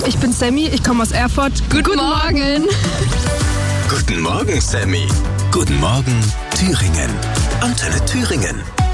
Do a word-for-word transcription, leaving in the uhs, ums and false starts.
Ich bin Sammy, ich komme aus Erfurt. Guten, Guten Morgen. Morgen. Guten Morgen, Sammy. Guten Morgen, Thüringen. Antenne Thüringen.